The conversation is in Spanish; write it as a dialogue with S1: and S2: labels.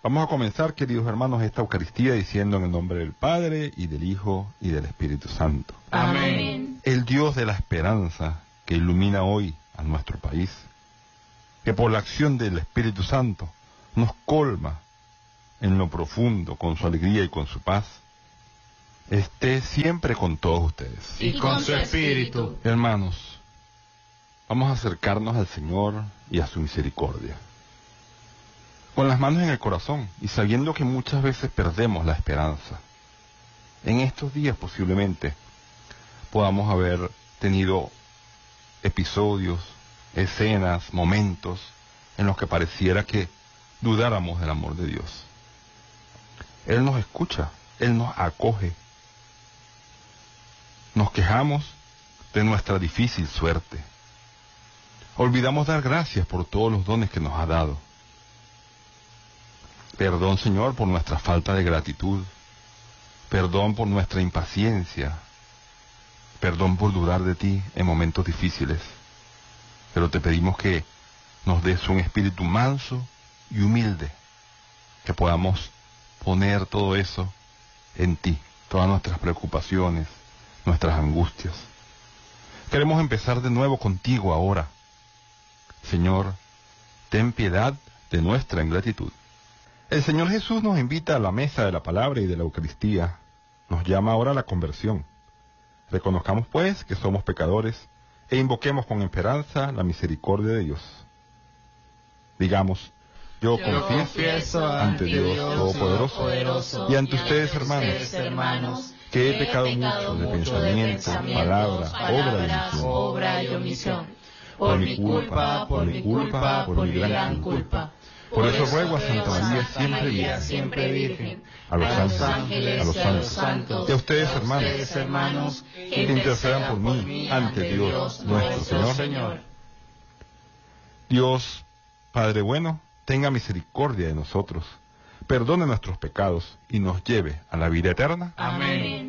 S1: Vamos a comenzar, queridos hermanos, esta Eucaristía diciendo en el nombre del Padre, y del Hijo, y del Espíritu Santo.
S2: Amén.
S1: El Dios de la esperanza que ilumina hoy a nuestro país, que por la acción del Espíritu Santo nos colma en lo profundo con su alegría y con su paz, esté siempre con todos ustedes.
S2: Y con su espíritu.
S1: Hermanos, vamos a acercarnos al Señor y a su misericordia, con las manos en el corazón y sabiendo que muchas veces perdemos la esperanza. En estos días posiblemente podamos haber tenido episodios, escenas, momentos en los que pareciera que dudáramos del amor de Dios. Él nos escucha, Él nos acoge. Nos quejamos de nuestra difícil suerte. Olvidamos dar gracias por todos los dones que nos ha dado. Perdón, Señor, por nuestra falta de gratitud. Perdón por nuestra impaciencia. Perdón por dudar de ti en momentos difíciles. Pero te pedimos que nos des un espíritu manso y humilde, que podamos poner todo eso en ti, todas nuestras preocupaciones, nuestras angustias. Queremos empezar de nuevo contigo ahora. Señor, ten piedad de nuestra ingratitud. El Señor Jesús nos invita a la mesa de la palabra y de la Eucaristía. Nos llama ahora a la conversión. Reconozcamos pues que somos pecadores e invoquemos con esperanza la misericordia de Dios. Digamos: yo confieso ante Dios Todopoderoso y ante ustedes, hermanos, que he pecado mucho de pensamiento, palabra, obra y omisión. Por mi culpa, por mi gran culpa. Por eso ruego a Santa María siempre Virgen, a los ángeles, a los santos, y a ustedes, hermanos, que intercedan por mí ante Dios nuestro Señor. Dios, Padre bueno, tenga misericordia de nosotros, perdone nuestros pecados y nos lleve a la vida eterna.
S2: Amén.